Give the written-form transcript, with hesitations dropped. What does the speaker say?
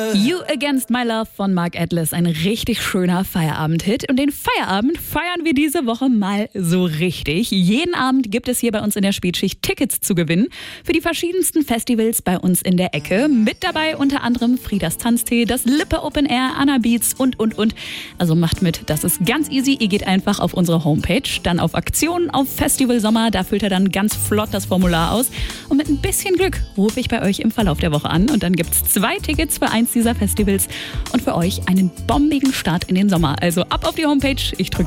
You Against My Love von Mark Atlas, ein richtig schöner Feierabend-Hit. Und den Feierabend feiern wir diese Woche mal so richtig. Jeden Abend gibt es hier bei uns in der Spätschicht Tickets zu gewinnen für die verschiedensten Festivals bei uns in der Ecke. Mit dabei unter anderem Friedas Tanztee, das Lippe Open Air, Anna Beats und. Also macht mit, das ist ganz easy. Ihr geht einfach auf unsere Homepage, dann auf Aktionen, auf Festival Sommer. Da füllt ihr dann ganz flott das Formular aus. Und mit ein bisschen Glück rufe ich bei euch im Verlauf der Woche an. Und dann gibt es 2 Tickets für eins dieser Festivals und für euch einen bombigen Start in den Sommer. Also ab auf die Homepage. Ich drücke